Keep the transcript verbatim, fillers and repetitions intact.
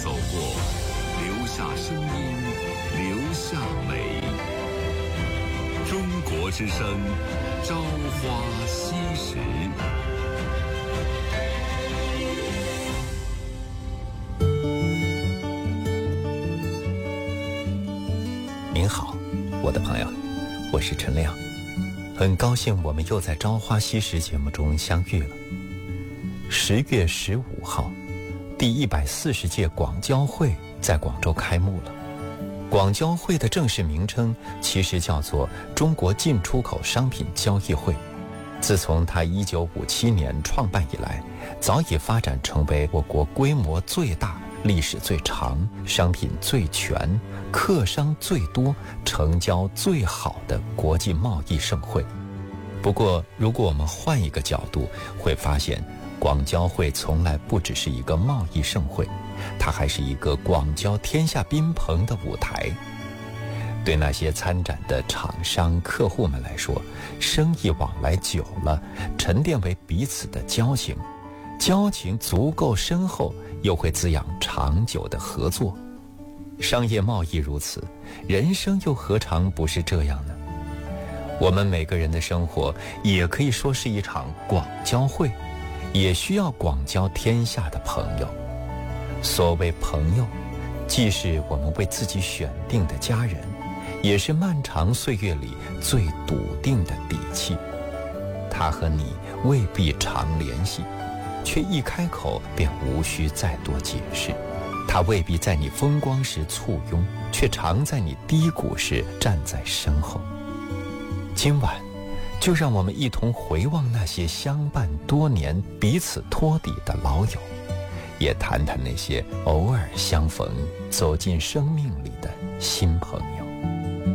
走过，留下声音，留下美。中国之声，朝花夕拾。 您好，我的朋友，我是陈亮，很高兴我们又在《朝花夕拾》节目中相遇了。十月十五号，第一百四十届广交会在广州开幕了。广交会的正式名称其实叫做中国进出口商品交易会。自从它一九五七年创办以来，早已发展成为我国规模最大、历史最长、商品最全、客商最多、成交最好的国际贸易盛会。不过，如果我们换一个角度，会发现广交会从来不只是一个贸易盛会，它还是一个广交天下宾朋的舞台。对那些参展的厂商客户们来说，生意往来久了，沉淀为彼此的交情，交情足够深厚，又会滋养长久的合作。商业贸易如此，人生又何尝不是这样呢？我们每个人的生活也可以说是一场广交会，也需要广交天下的朋友。所谓朋友，既是我们为自己选定的家人，也是漫长岁月里最笃定的底气。他和你未必常联系，却一开口便无需再多解释。他未必在你风光时簇拥，却常在你低谷时站在身后。今晚就让我们一同回望那些相伴多年、彼此托底的老友，也谈谈那些偶尔相逢、走进生命里的新朋友。